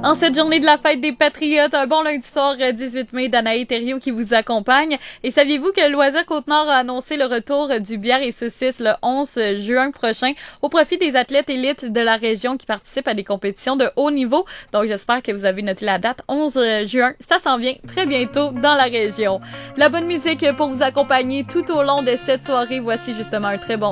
En cette journée de la fête des Patriotes, un bon lundi soir 18 mai, Danae Thériault qui vous accompagne. Et saviez-vous que Loisirs Côte-Nord a annoncé le retour du bière et saucisses le 11 juin prochain au profit des athlètes élites de la région qui participent à des compétitions de haut niveau. Donc j'espère que vous avez noté la date, 11 juin. Ça s'en vient très bientôt dans la région. La bonne musique pour vous accompagner tout au long de cette soirée. Voici justement un très bon